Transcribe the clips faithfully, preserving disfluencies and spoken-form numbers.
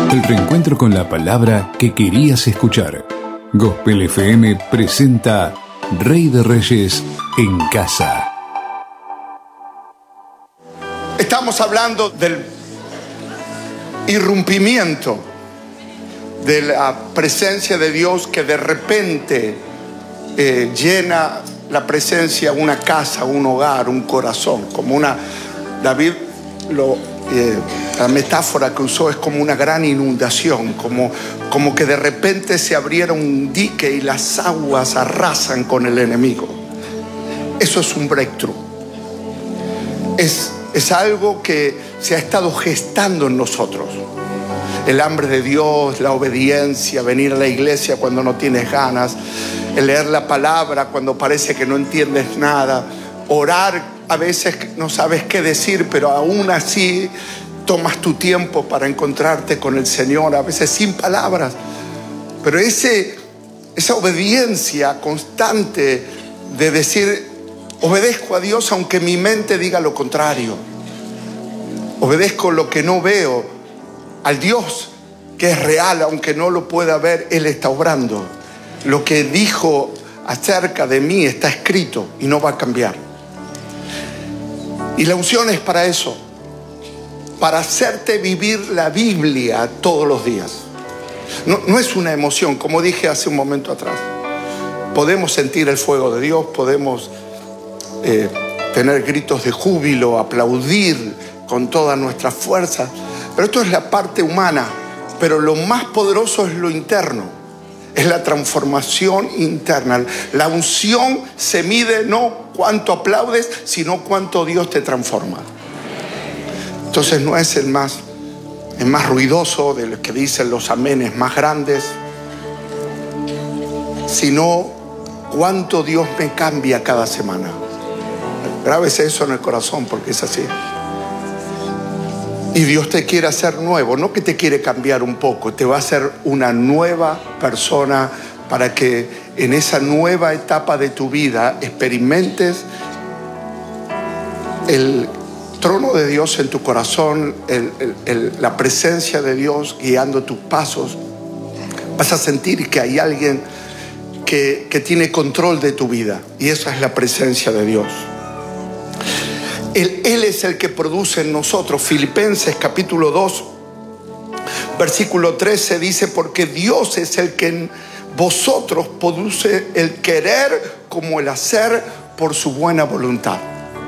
El reencuentro con la palabra que querías escuchar. Gospel F M presenta Rey de Reyes en casa. Estamos hablando del irrumpimiento de la presencia de Dios que de repente eh, llena la presencia una casa, un hogar, un corazón, como una... David lo... Eh, la metáfora que usó es como una gran inundación, como, como que de repente se abriera un dique y las aguas arrasan con el enemigo. Eso es un breakthrough. Es, es algo que se ha estado gestando en nosotros. El hambre de Dios, la obediencia, venir a la iglesia cuando no tienes ganas, el leer la palabra cuando parece que no entiendes nada, orar. A veces no sabes qué decir, pero aún así tomas tu tiempo para encontrarte con el Señor, a veces sin palabras. Pero ese, esa obediencia constante de decir, obedezco a Dios aunque mi mente diga lo contrario. Obedezco lo que no veo, al Dios que es real, aunque no lo pueda ver, Él está obrando. Lo que dijo acerca de mí está escrito y no va a cambiar. Y la unción es para eso, para hacerte vivir la Biblia todos los días. No, no es una emoción, como dije hace un momento atrás. Podemos sentir el fuego de Dios, podemos eh, tener gritos de júbilo, aplaudir con toda nuestra fuerza, pero esto es la parte humana. Pero lo más poderoso es lo interno. Es la transformación interna. La unción se mide no cuánto aplaudes, sino cuánto Dios te transforma. Entonces no es el más, el más ruidoso de los que dicen los amenes más grandes, sino cuánto Dios me cambia cada semana. Grábese eso en el corazón porque es así. Y Dios te quiere hacer nuevo, no que te quiere cambiar un poco, te va a hacer una nueva persona para que en esa nueva etapa de tu vida experimentes el trono de Dios en tu corazón, el, el, el, la presencia de Dios guiando tus pasos. Vas a sentir que hay alguien que, que tiene control de tu vida y esa es la presencia de Dios. Él, Él es el que produce en nosotros. Filipenses capítulo dos, versículo trece dice, porque Dios es el que en vosotros produce el querer como el hacer por su buena voluntad.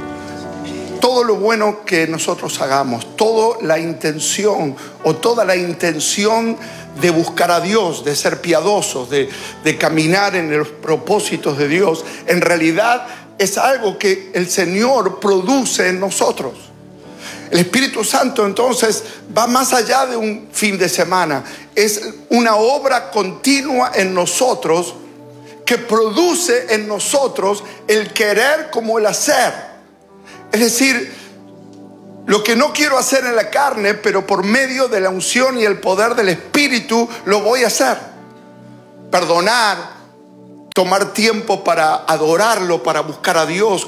Todo lo bueno que nosotros hagamos, toda la intención o toda la intención de buscar a Dios, de ser piadosos, de, de caminar en los propósitos de Dios, en realidad es algo que el Señor produce en nosotros. El Espíritu Santo entonces va más allá de un fin de semana. Es una obra continua en nosotros que produce en nosotros el querer como el hacer. Es decir, lo que no quiero hacer en la carne, pero por medio de la unción y el poder del Espíritu lo voy a hacer. Perdonar, tomar tiempo para adorarlo, para buscar a Dios,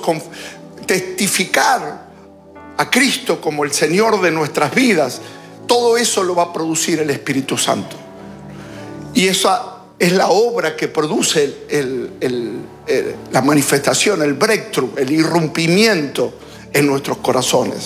testificar a Cristo como el Señor de nuestras vidas. Todo eso lo va a producir el Espíritu Santo. Y esa es la obra que produce el, el, el, el, la manifestación, el breakthrough, el irrumpimiento en nuestros corazones.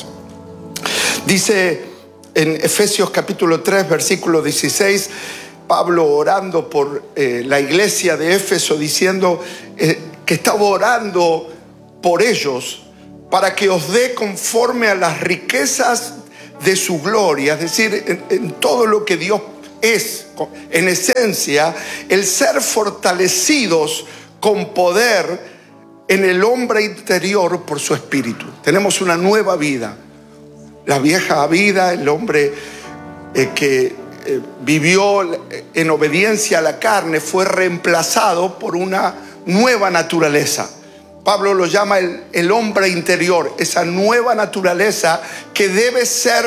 Dice en Efesios capítulo tres, versículo dieciséis, Pablo orando por eh, la iglesia de Éfeso, diciendo eh, que estaba orando por ellos para que os dé conforme a las riquezas de su gloria, es decir, en, en todo lo que Dios es, en esencia, el ser fortalecidos con poder en el hombre interior por su espíritu. Tenemos una nueva vida. La vieja vida, el hombre eh, que Eh, vivió en obediencia a la carne, fue reemplazado por una nueva naturaleza. Pablo lo llama el, el hombre interior, esa nueva naturaleza que debe ser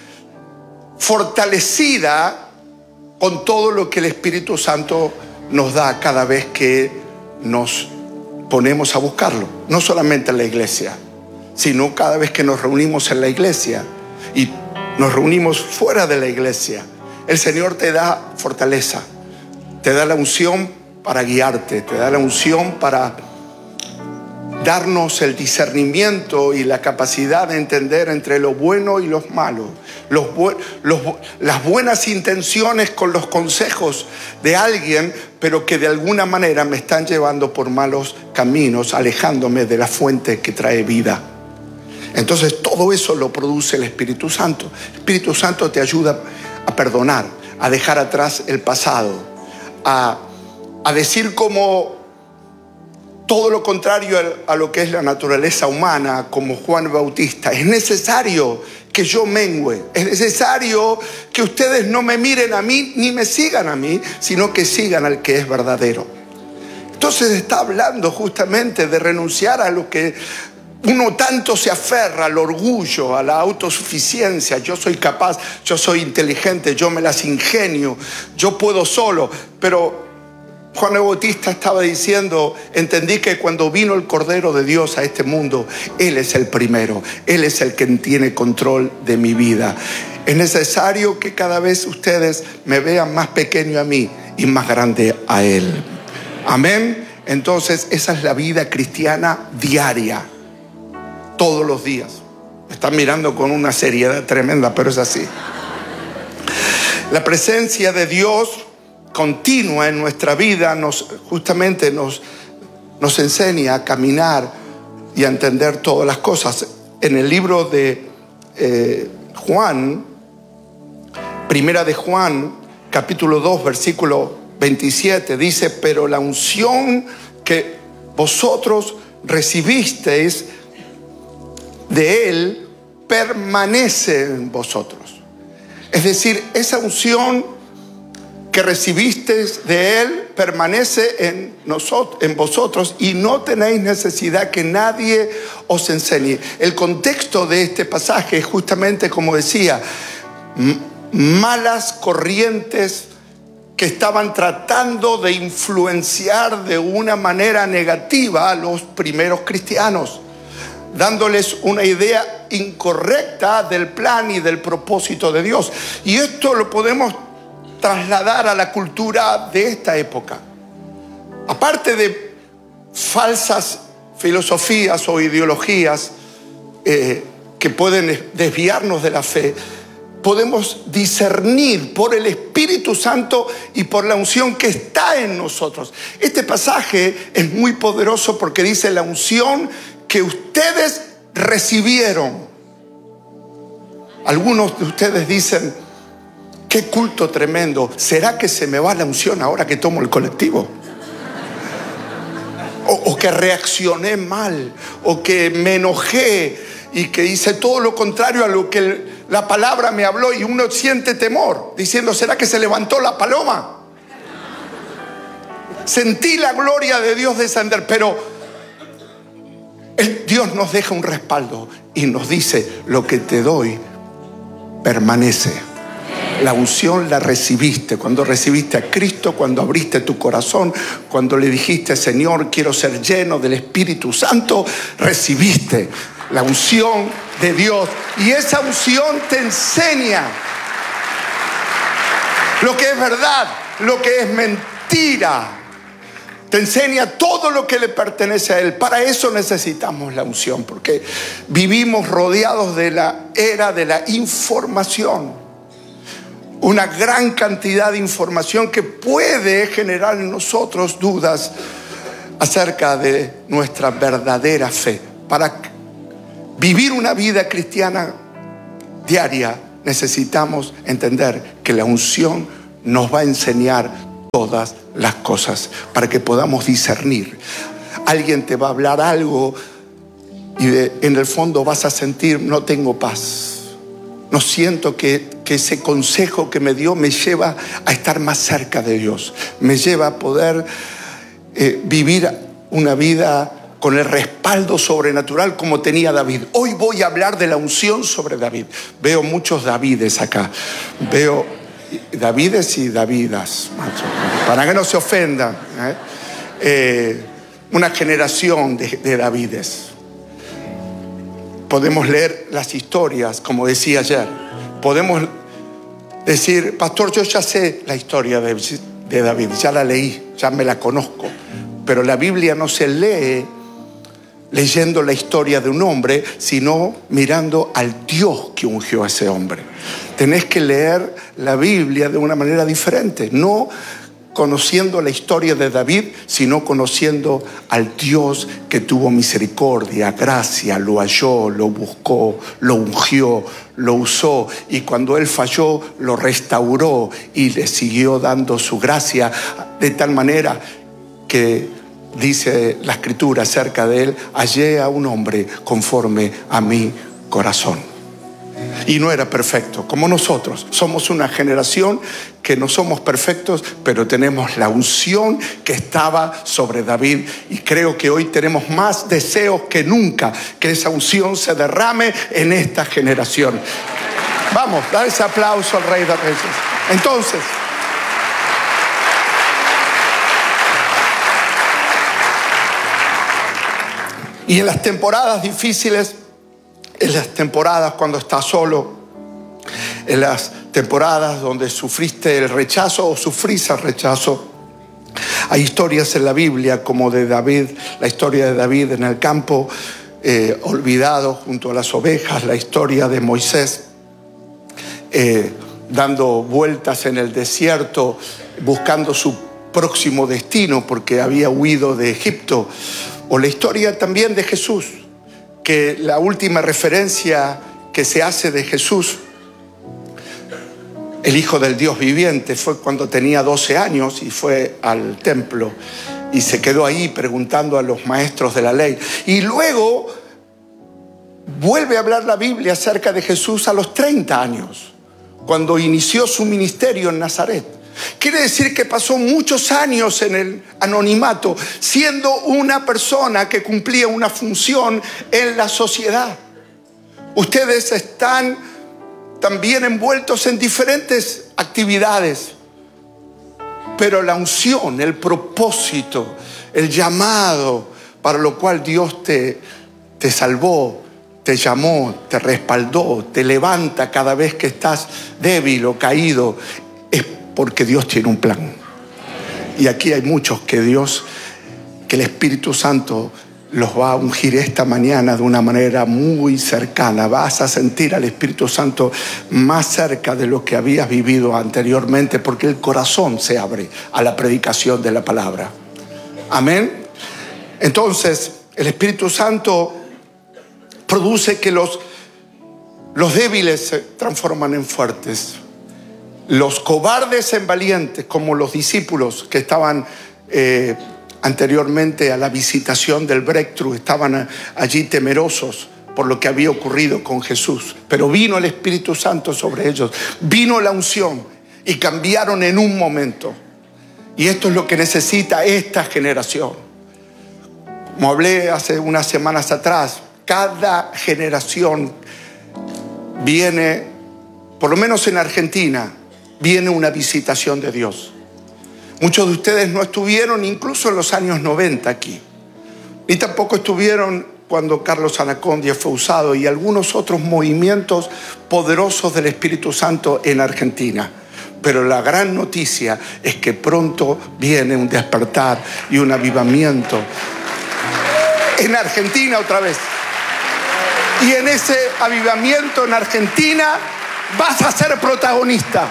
fortalecida con todo lo que el Espíritu Santo nos da cada vez que nos ponemos a buscarlo. No solamente en la iglesia, sino cada vez que nos reunimos en la iglesia y nos reunimos fuera de la iglesia. el Señor te da fortaleza, te da la unción para guiarte, te da la unción para darnos el discernimiento y la capacidad de entender entre lo bueno y lo malo, los, los, las buenas intenciones con los consejos de alguien, pero que de alguna manera me están llevando por malos caminos, alejándome de la fuente que trae vida. Entonces todo eso lo produce el Espíritu Santo. El Espíritu Santo te ayuda a perdonar, a dejar atrás el pasado, a, a decir como todo lo contrario a lo que es la naturaleza humana, como Juan Bautista. Es necesario que yo mengüe, es necesario que ustedes no me miren a mí ni me sigan a mí, sino que sigan al que es verdadero. Entonces está hablando justamente de renunciar a lo que uno tanto se aferra, al orgullo, a la autosuficiencia. Yo soy capaz, yo soy inteligente, yo me las ingenio, yo puedo solo. Pero Juan el Bautista estaba diciendo, entendí que cuando vino el Cordero de Dios a este mundo, Él es el primero, Él es el que tiene control de mi vida. Es necesario que cada vez ustedes me vean más pequeño a mí y más grande a Él. Amén. Entonces esa es la vida cristiana diaria, todos los días. Me están mirando con una seriedad tremenda, pero es así. La presencia de Dios continua en nuestra vida nos justamente nos, nos enseña a caminar y a entender todas las cosas. En el libro de eh, Juan, primera de Juan, capítulo dos, versículo veintisiete, dice: pero la unción que vosotros recibisteis de Él permanece en vosotros. Es decir, esa unción que recibiste de Él permanece en nosotros, en vosotros, y no tenéis necesidad que nadie os enseñe. El contexto de este pasaje es justamente, como decía, m- malas corrientes que estaban tratando de influenciar de una manera negativa a los primeros cristianos, dándoles una idea incorrecta del plan y del propósito de Dios. Y esto lo podemos trasladar a la cultura de esta época. Aparte de falsas filosofías o ideologías eh, que pueden desviarnos de la fe, podemos discernir por el Espíritu Santo y por la unción que está en nosotros. Este pasaje es muy poderoso porque dice la unción que ustedes recibieron. Algunos de ustedes dicen: qué culto tremendo. ¿Será que se me va la unción ahora que tomo el colectivo? O, o que reaccioné mal, o que me enojé y que hice todo lo contrario a lo que el, la palabra me habló, y uno siente temor, diciendo: ¿será que se levantó la paloma? Sentí la gloria de Dios descender, pero el, Dios nos deja un respaldo y nos dice: lo que te doy permanece. La unción la recibiste cuando recibiste a Cristo, cuando abriste tu corazón, cuando le dijiste: Señor, quiero ser lleno del Espíritu Santo. Recibiste la unción de Dios, y esa unción te enseña lo que es verdad, lo que es mentira. Te enseña todo lo que le pertenece a Él. Para eso necesitamos la unción, porque vivimos rodeados de la era de la información. Una gran cantidad de información que puede generar en nosotros dudas acerca de nuestra verdadera fe. Para vivir una vida cristiana diaria necesitamos entender que la unción nos va a enseñar todas las cosas para que podamos discernir. Alguien te va a hablar algo y de, en el fondo vas a sentir: no tengo paz. No siento que, que ese consejo que me dio me lleva a estar más cerca de Dios. Me lleva a poder eh, vivir una vida con el respaldo sobrenatural como tenía David. Hoy voy a hablar de la unción sobre David. Veo muchos Davides acá. Veo Davides y Davidas, para que no se ofendan. ¿eh? Eh, una generación de, de Davides. Podemos leer las historias, como decía ayer. Podemos Decir, pastor, yo ya sé la historia de, de David, ya la leí, ya me la conozco. Pero la Biblia no se lee leyendo la historia de un hombre, sino mirando al Dios que ungió a ese hombre. Tenés que leer la Biblia de una manera diferente, no conociendo la historia de David, sino conociendo al Dios que tuvo misericordia, gracia, lo halló, lo buscó, lo ungió, lo usó, y cuando él falló, lo restauró y le siguió dando su gracia, de tal manera que dice la Escritura acerca de él: hallé a un hombre conforme a mi corazón. Y no era perfecto, como nosotros. Somos una generación que no somos perfectos, pero tenemos la unción que estaba sobre David. Y creo que hoy tenemos más deseos que nunca que esa unción se derrame en esta generación. Vamos, da ese aplauso al Rey de Reyes. Entonces, y en las temporadas difíciles, en las temporadas cuando estás solo, en las temporadas donde sufriste el rechazo o sufrís el rechazo, hay historias en la Biblia como de David, la historia de David en el campo, eh, olvidado junto a las ovejas, la historia de Moisés eh, dando vueltas en el desierto, buscando su próximo destino porque había huido de Egipto, o la historia también de Jesús, que la última referencia que se hace de Jesús, el Hijo del Dios viviente, fue cuando tenía doce años y fue al templo y se quedó ahí preguntando a los maestros de la ley. Y luego vuelve a hablar la Biblia acerca de Jesús a los treinta años, cuando inició su ministerio en Nazaret. Quiere decir que pasó muchos años en el anonimato, siendo una persona que cumplía una función en la sociedad. Ustedes están también envueltos en diferentes actividades, pero la unción, el propósito, el llamado para lo cual Dios te, te salvó, te llamó, te respaldó, te levanta cada vez que estás débil o caído, es porque Dios tiene un plan. Y aquí hay muchos que Dios, que el Espíritu Santo los va a ungir esta mañana de una manera muy cercana. Vas a sentir al Espíritu Santo más cerca de lo que habías vivido anteriormente, porque el corazón se abre a la predicación de la palabra. Amén. Entonces, el Espíritu Santo produce que los, los débiles se transforman en fuertes, los cobardes en valientes, como los discípulos que estaban eh, anteriormente a la visitación del breakthrough, estaban allí temerosos por lo que había ocurrido con Jesús. Pero vino el Espíritu Santo sobre ellos, vino la unción y cambiaron en un momento. Y esto es lo que necesita esta generación. Como hablé hace unas semanas atrás, cada generación viene, por lo menos en Argentina, viene una visitación de Dios. Muchos de ustedes no estuvieron incluso en los años noventa aquí, ni tampoco estuvieron cuando Carlos Anacondia fue usado y algunos otros movimientos poderosos del Espíritu Santo en Argentina. Pero la gran noticia es que pronto viene un despertar y un avivamiento en Argentina otra vez. Y en ese avivamiento en Argentina vas a ser protagonista.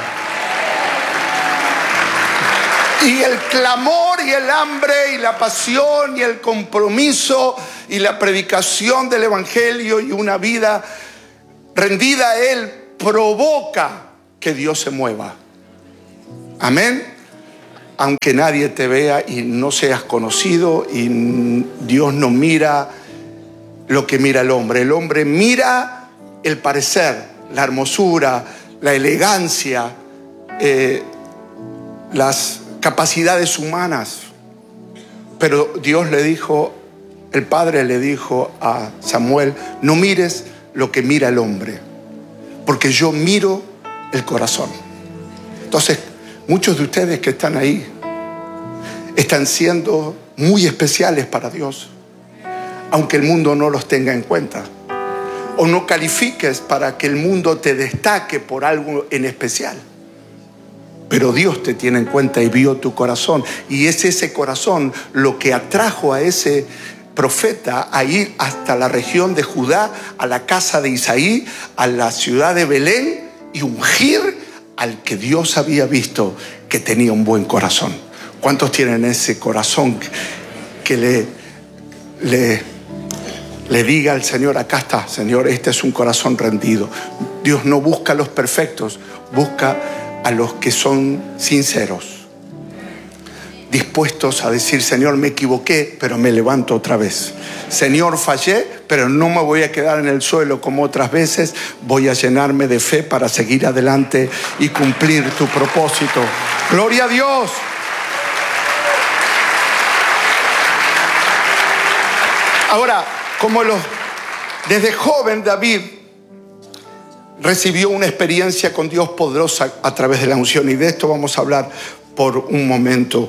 Y el clamor y el hambre y la pasión y el compromiso y la predicación del Evangelio y una vida rendida a Él provoca que Dios se mueva. Amén. Aunque nadie te vea y no seas conocido, y Dios no mira lo que mira el hombre. El hombre mira el parecer, la hermosura, la elegancia, eh, las capacidades humanas. Pero Dios le dijo, el Padre le dijo a Samuel: no mires lo que mira el hombre, porque yo miro el corazón. Entonces, muchos de ustedes que están ahí están siendo muy especiales para Dios, aunque el mundo no los tenga en cuenta. O no califiques para que el mundo te destaque por algo en especial. pero Dios te tiene en cuenta y vio tu corazón. Y es ese corazón lo que atrajo a ese profeta a ir hasta la región de Judá, a la casa de Isaí, a la ciudad de Belén, y ungir al que Dios había visto que tenía un buen corazón. ¿Cuántos tienen ese corazón que le, le, le diga al Señor, acá está, Señor, este es un corazón rendido? Dios no busca a los perfectos, busca a los que son sinceros, dispuestos a decir, Señor, me equivoqué, pero me levanto otra vez. Señor, fallé, pero no me voy a quedar en el suelo como otras veces. Voy a llenarme de fe para seguir adelante y cumplir tu propósito. ¡Gloria a Dios! Ahora, como los, desde joven David recibió una experiencia con Dios poderosa a través de la unción, y de esto vamos a hablar por un momento.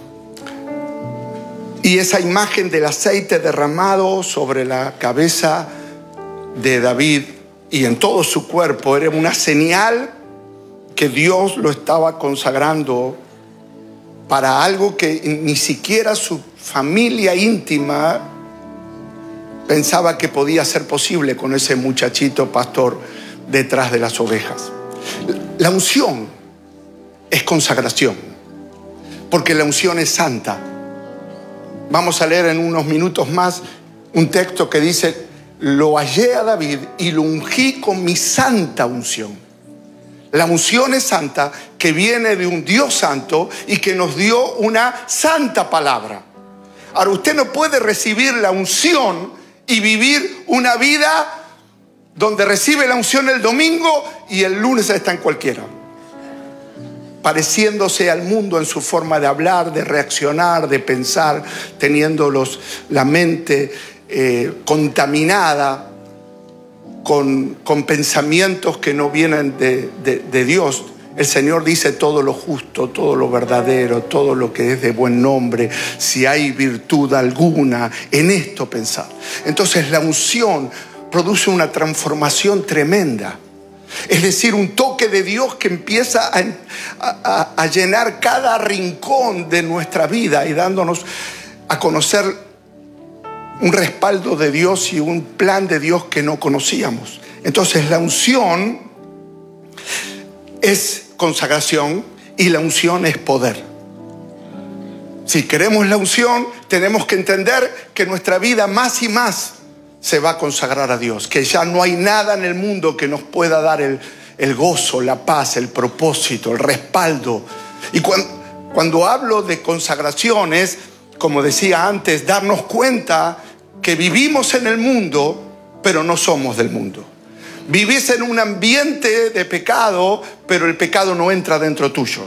Y esa imagen del aceite derramado sobre la cabeza de David y en todo su cuerpo era una señal que Dios lo estaba consagrando para algo que ni siquiera su familia íntima pensaba que podía ser posible con ese muchachito pastor detrás de las ovejas. La unción es consagración, porque la unción es santa. Vamos a leer en unos minutos más un texto que dice, lo hallé a David y lo ungí con mi santa unción. La unción es santa, que viene de un Dios santo y que nos dio una santa palabra. Ahora, usted no puede recibir la unción y vivir una vida donde recibe la unción el domingo y el lunes está en cualquiera, pareciéndose al mundo en su forma de hablar, de reaccionar, de pensar, teniendo los, la mente eh, contaminada con, con pensamientos que no vienen de, de, de Dios. El Señor dice todo lo justo, todo lo verdadero, todo lo que es de buen nombre, si hay virtud alguna, en esto pensar. Entonces la unción produce una transformación tremenda. Es decir, un toque de Dios que empieza a, a, a llenar cada rincón de nuestra vida y dándonos a conocer un respaldo de Dios y un plan de Dios que no conocíamos. Entonces la unción es consagración y la unción es poder. Si queremos la unción, tenemos que entender que nuestra vida más y más se va a consagrar a Dios, que ya no hay nada en el mundo que nos pueda dar el, el gozo, la paz, el propósito, el respaldo. Y cuando, cuando hablo de consagraciones, como decía antes, darnos cuenta que vivimos en el mundo, pero no somos del mundo. Vivís en un ambiente de pecado, pero el pecado no entra dentro tuyo.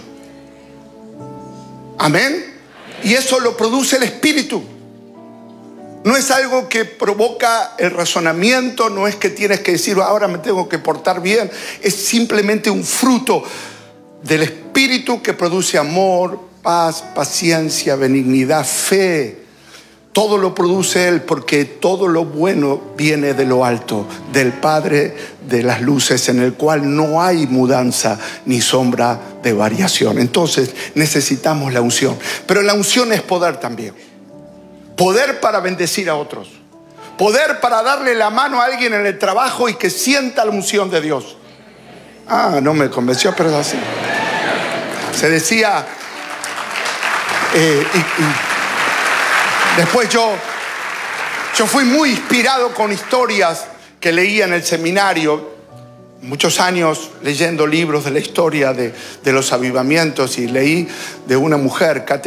Amén. Y eso lo produce el Espíritu. No es algo que provoca el razonamiento, no es que tienes que decir, ahora me tengo que portar bien. Es simplemente un fruto del Espíritu que produce amor, paz, paciencia, benignidad, fe. Todo lo produce Él, porque todo lo bueno viene de lo alto, del Padre de las luces, en el cual no hay mudanza ni sombra de variación. Entonces necesitamos la unción. Pero la unción es poder también. Poder para bendecir a otros. Poder para darle la mano a alguien en el trabajo y que sienta la unción de Dios. Ah, no me convenció, pero es así. Se decía... Eh, y, y, Después yo, yo fui muy inspirado con historias que leía en el seminario, muchos años leyendo libros de la historia de, de los avivamientos, y leí de una mujer, Kate